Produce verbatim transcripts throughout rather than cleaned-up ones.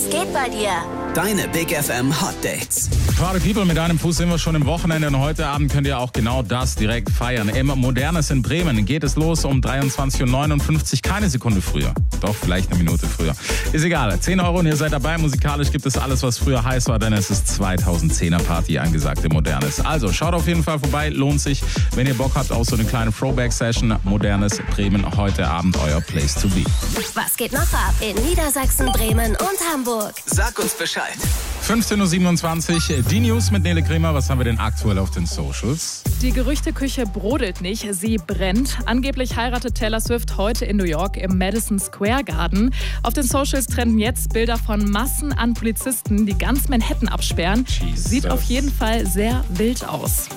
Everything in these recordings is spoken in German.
geht bei dir? Deine Big F M Hot Dates. Party People, mit einem Fuß sind wir schon im Wochenende und heute Abend könnt ihr auch genau das direkt feiern. Im Modernes in Bremen geht es los um dreiundzwanzig Uhr neunundfünfzig, keine Sekunde früher. Doch, vielleicht eine Minute früher. Ist egal, zehn Euro und ihr seid dabei. Musikalisch gibt es alles, was früher heiß war, denn es ist zweitausendzehner Party angesagt im Modernes. Also schaut auf jeden Fall vorbei, lohnt sich, wenn ihr Bock habt auf so eine kleine Throwback-Session. Modernes Bremen, heute Abend euer Place to be. Was geht noch ab in Niedersachsen, Bremen und Hamburg? Sag uns Bescheid. fünfzehn Uhr siebenundzwanzig, die News mit Nele Kremer. Was haben wir denn aktuell auf den Socials? Die Gerüchteküche brodelt nicht, sie brennt. Angeblich heiratet Taylor Swift heute in New York im Madison Square Garden. Auf den Socials trenden jetzt Bilder von Massen an Polizisten, die ganz Manhattan absperren. Jesus. Sieht auf jeden Fall sehr wild aus.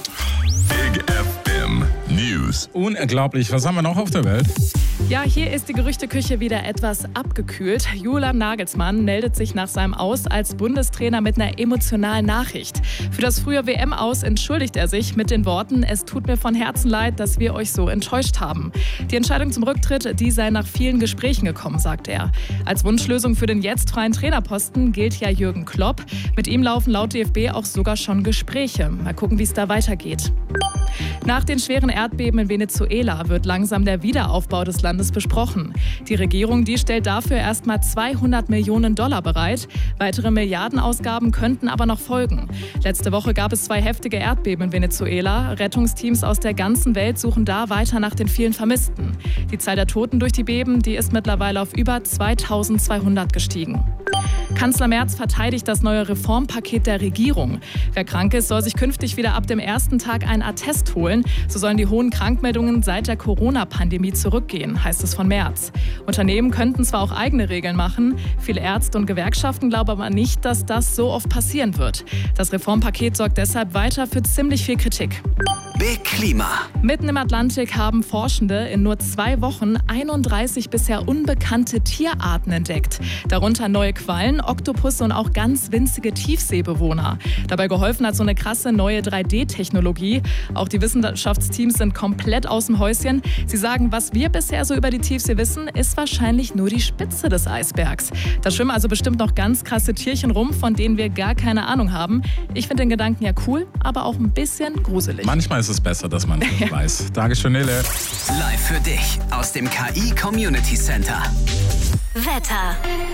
Big F M News. Unglaublich. Was haben wir noch auf der Welt? Ja, hier ist die Gerüchteküche wieder etwas abgekühlt. Julian Nagelsmann meldet sich nach seinem Aus als Bundestrainer mit einer emotionalen Nachricht. Für das frühe W M-Aus entschuldigt er sich mit den Worten: Es tut mir von Herzen leid, dass wir euch so enttäuscht haben. Die Entscheidung zum Rücktritt, die sei nach vielen Gesprächen gekommen, sagt er. Als Wunschlösung für den jetzt freien Trainerposten gilt ja Jürgen Klopp. Mit ihm laufen laut D F B auch sogar schon Gespräche. Mal gucken, wie es da weitergeht. Nach den schweren Erdbeben in Venezuela wird langsam der Wiederaufbau des Landes besprochen. Die Regierung, die stellt dafür erstmal zweihundert Millionen Dollar bereit. Weitere Milliardenausgaben könnten aber noch folgen. Letzte Woche gab es zwei heftige Erdbeben in Venezuela. Rettungsteams aus der ganzen Welt suchen da weiter nach den vielen Vermissten. Die Zahl der Toten durch die Beben, die ist mittlerweile auf über zweitausendzweihundert gestiegen. Kanzler Merz verteidigt das neue Reformpaket der Regierung. Wer krank ist, soll sich künftig wieder ab dem ersten Tag einen Attest holen. So sollen die hohen Krankmeldungen seit der Corona-Pandemie zurückgehen, heißt es von Merz. Unternehmen könnten zwar auch eigene Regeln machen, viele Ärzte und Gewerkschaften glauben aber nicht, dass das so oft passieren wird. Das Reformpaket sorgt deshalb weiter für ziemlich viel Kritik. Big Klima. Mitten im Atlantik haben Forschende in nur zwei Wochen einunddreißig bisher unbekannte Tierarten entdeckt. Darunter neue Quallen, Oktopusse und auch ganz winzige Tiefseebewohner. Dabei geholfen hat so eine krasse neue drei D Technologie. Auch die Wissenschaftsteams sind komplett aus dem Häuschen. Sie sagen, was wir bisher so über die Tiefsee wissen, ist wahrscheinlich nur die Spitze des Eisbergs. Da schwimmen also bestimmt noch ganz krasse Tierchen rum, von denen wir gar keine Ahnung haben. Ich finde den Gedanken ja cool, aber auch ein bisschen gruselig. Manchmal ist es besser, dass man es nicht weiß. Dankeschön, Nele. Live für dich aus dem K I Community Center. Wetter.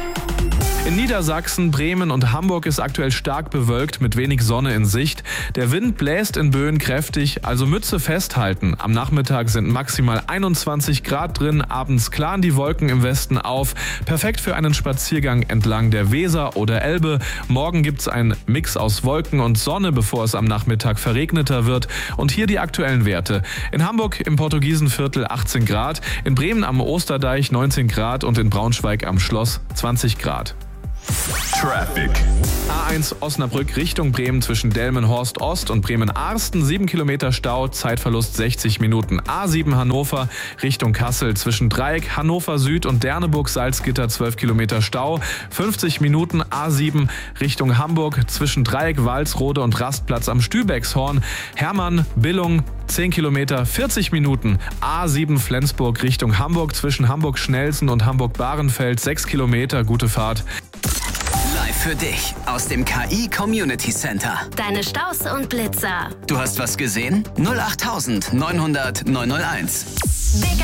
In Niedersachsen, Bremen und Hamburg ist aktuell stark bewölkt mit wenig Sonne in Sicht. Der Wind bläst in Böen kräftig, also Mütze festhalten. Am Nachmittag sind maximal einundzwanzig Grad drin, abends klaren die Wolken im Westen auf. Perfekt für einen Spaziergang entlang der Weser oder Elbe. Morgen gibt's einen Mix aus Wolken und Sonne, bevor es am Nachmittag verregneter wird. Und hier die aktuellen Werte. In Hamburg im Portugiesenviertel achtzehn Grad, in Bremen am Osterdeich neunzehn Grad und in Braunschweig am Schloss zwanzig Grad. Traffic. A eins Osnabrück Richtung Bremen zwischen Delmenhorst Ost und Bremen-Arsten, sieben Kilometer Stau, Zeitverlust sechzig Minuten. A sieben Hannover Richtung Kassel zwischen Dreieck, Hannover Süd und Derneburg-Salzgitter, zwölf Kilometer Stau, fünfzig Minuten. A sieben Richtung Hamburg zwischen Dreieck, Walsrode und Rastplatz am Stübexhorn. Hermann, Billung, zehn Kilometer, vierzig Minuten. A sieben Flensburg Richtung Hamburg zwischen Hamburg-Schnelsen und Hamburg-Bahrenfeld, sechs Kilometer, gute Fahrt. Live für dich aus dem K I Community Center. Deine Staus und Blitzer. Du hast was gesehen? null acht neunhundert neunhunderteins. Big